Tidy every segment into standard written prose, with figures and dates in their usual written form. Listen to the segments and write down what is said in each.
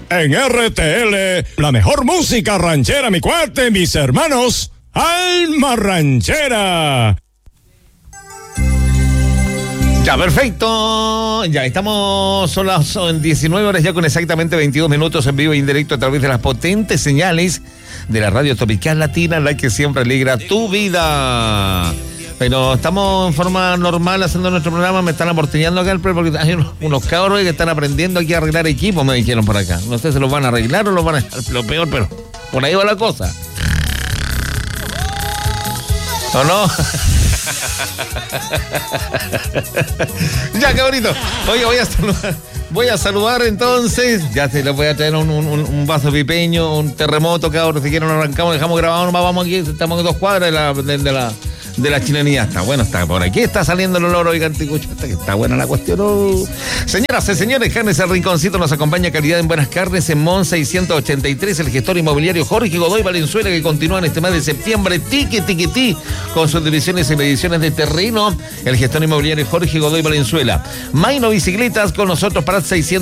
En RTL, la mejor música ranchera, mi cuate, mis hermanos. Alma Ranchera. Ya, perfecto. Ya estamos, son las 19 horas ya con exactamente 22 minutos en vivo e indirecto a través de las potentes señales de la radio tropical latina, la que siempre alegra tu vida. Pero estamos en forma normal haciendo nuestro programa. Me están amortillando acá porque hay unos cabros que están aprendiendo aquí a arreglar equipos, me dijeron por acá. No sé si los van a arreglar o los van a dejar lo peor, pero por ahí va la cosa. ¿O no? Ya, qué bonito. Oye, voy a saludar entonces. Ya se les voy a traer un vaso pipeño, un terremoto, cabros. Si quieren nos arrancamos, dejamos grabado, nomás vamos aquí. Estamos en 2 cuadras de la chilenía. Está bueno, está por aquí, está saliendo el olor, oigan, ticucho, está buena la cuestión. Señoras y señores, Carnes El Rinconcito nos acompaña, calidad en buenas carnes en Mon 683, el gestor inmobiliario Jorge Godoy Valenzuela, que continúa en este mes de septiembre, tiqui, con sus divisiones y mediciones de terreno, el gestor inmobiliario Jorge Godoy Valenzuela. Maino Bicicletas con nosotros para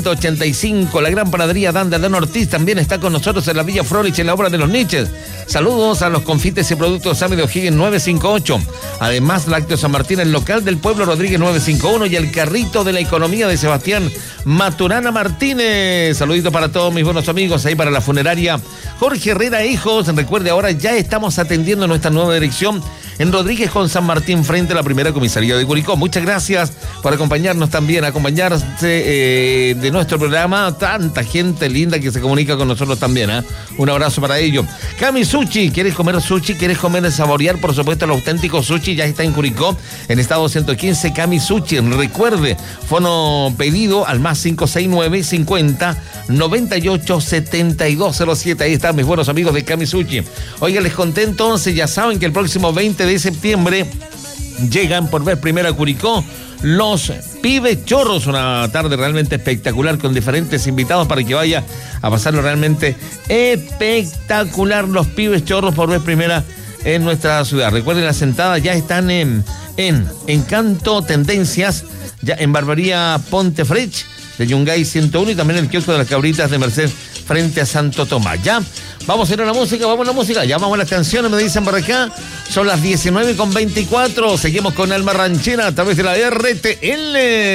685, la gran panadería Danda de Ortiz también está con nosotros en la Villa Frolich, en la obra de los niches. Saludos a los confites y productos Sammy de O'Higgins 958. Además, Lácteos San Martín, el local del pueblo Rodríguez 951 y el carrito de la economía de Sebastián Maturana Martínez. Saludito para todos mis buenos amigos ahí para la funeraria Jorge Herrera Hijos. Recuerde, ahora ya estamos atendiendo nuestra nueva dirección en Rodríguez con San Martín, frente a la primera comisaría de Curicó. Muchas gracias por acompañarnos también, acompañarse de nuestro programa. Tanta gente linda que se comunica con nosotros también, ¿eh? Un abrazo para ellos. Cami Sushi, ¿quieres comer sushi? ¿Quieres comer y saborear, por supuesto, el auténtico sushi? Ya está en Curicó, en estado 115, Cami Sushi. Recuerde, fono pedido al más 569 50 98 7207. Ahí están mis buenos amigos de Cami Sushi. Oigan, les conté entonces, ya saben que el próximo 20 de septiembre llegan por vez primera a Curicó los Pibes Chorros, una tarde realmente espectacular con diferentes invitados para que vaya a pasarlo realmente espectacular. Los Pibes Chorros por vez primera en nuestra ciudad. Recuerden, las sentadas ya están en Encanto Tendencias, ya en Barbería Ponte Frech de Yungay 101 y también el kiosco de las Cabritas de Merced frente a Santo Tomás. Ya, vamos a ir a la música, ya vamos a las canciones, me dicen por acá. Son las 19:24, seguimos con Alma Ranchera a través de la RTL.